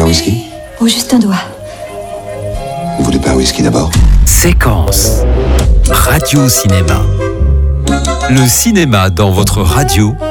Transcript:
whisky? Oh, juste un doigt. Vous voulez pas un whisky d'abord? Séquence Radio Cinéma. Le cinéma dans votre radio